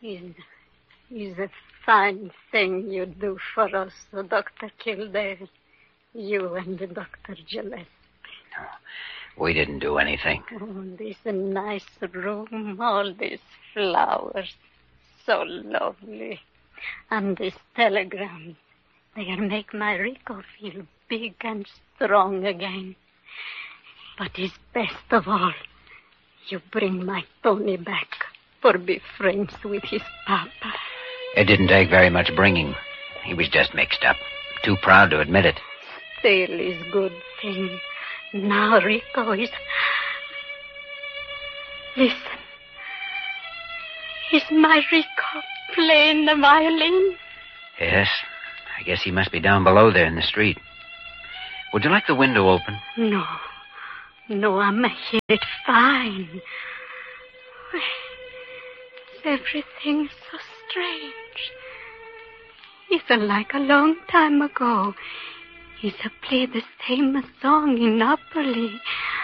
Is a fine thing you do for us, Dr. Kildare. You and Dr. Gillespie. No, we didn't do anything. Oh, this nice room, all these flowers, so lovely. And these telegrams, they make my Rico feel big and strong again. But it's best of all, you bring my Tony back for be friends with his papa. It didn't take very much bringing. He was just mixed up. Too proud to admit it. Still is good thing. Now Rico is... Listen. Is my Rico playing the violin? Yes. I guess he must be down below there in the street. Would you like the window open? No, I'm hear it fine. Everything's so strange. It's like a long time ago. It's played the same song in Napoli.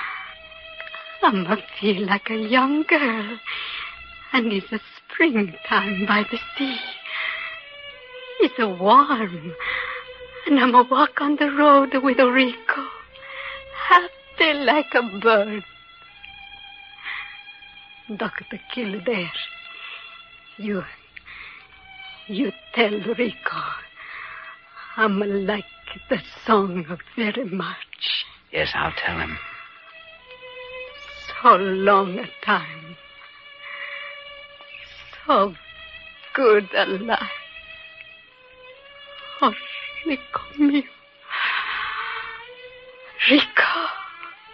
I feel like a young girl. And it's a springtime by the sea. It's warm. And I'm a walk on the road with Rico. Happy like a bird. Dr. Kildare, you tell Rico I'm like the song very much. Yes, I'll tell him. So long a time. So good a life. Oh, Rico mio. Rico.